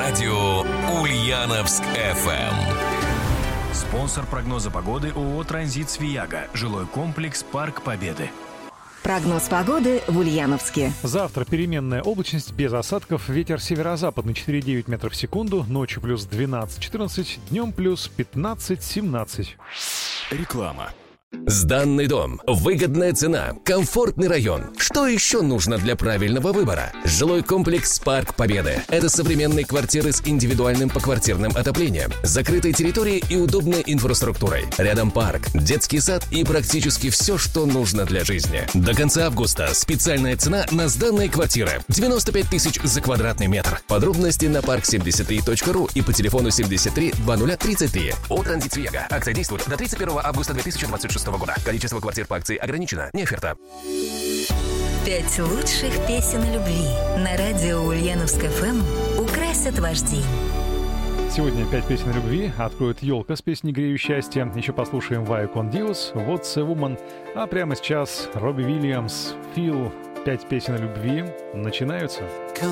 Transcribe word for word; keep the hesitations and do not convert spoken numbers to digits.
Радио Ульяновск эф эм. Спонсор прогноза погоды ООО «Транзит Свияга». Жилой комплекс «Парк Победы». Прогноз погоды в Ульяновске. Завтра переменная облачность, без осадков, ветер северо-западный четыре девять метров в секунду, ночью плюс двенадцать-четырнадцать, днем плюс пятнадцать-семнадцать. Реклама. Сданный дом. Выгодная цена. Комфортный район. Что еще нужно для правильного выбора? Жилой комплекс «Парк Победы». Это современные квартиры с индивидуальным поквартирным отоплением, закрытой территорией и удобной инфраструктурой. Рядом парк, детский сад и практически все, что нужно для жизни. До конца августа специальная цена на сданные квартиры. девяносто пять тысяч за квадратный метр. Подробности на парк семьдесят три точка ру и по телефону семьдесят три двадцать тридцать три. ООО «Транзит Свияга». Акция действует до тридцать первого августа две тысячи двадцать шестого года. Количество квартир по акции ограничено. Не оферта. Пять лучших песен о любви на радио Ульяновск эф эм украсят ваш день. Сегодня пять песен о любви. Откроет елка с песней «Грею счастье». Еще послушаем Ваю Кон Диос, «What's a Woman». А прямо сейчас Робби Уильямс, «Feel». Пять песен о любви начинаются.